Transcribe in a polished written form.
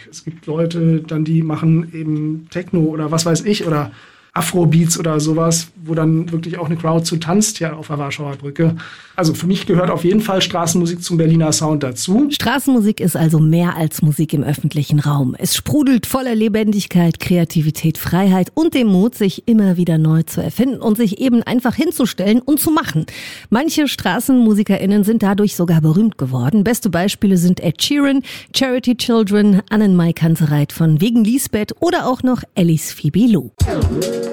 Es gibt Leute dann, die machen eben Techno oder was weiß ich oder Afrobeats oder sowas, wo dann wirklich auch eine Crowd zu tanzt hier auf der Warschauer Brücke. Also für mich gehört auf jeden Fall Straßenmusik zum Berliner Sound dazu. Straßenmusik ist also mehr als Musik im öffentlichen Raum. Es sprudelt voller Lebendigkeit, Kreativität, Freiheit und dem Mut, sich immer wieder neu zu erfinden und sich eben einfach hinzustellen und zu machen. Manche StraßenmusikerInnen sind dadurch sogar berühmt geworden. Beste Beispiele sind Ed Sheeran, Charity Children, Annenmai Kantereit von Wegen Lisbeth oder auch noch Alice Phoebe Lou.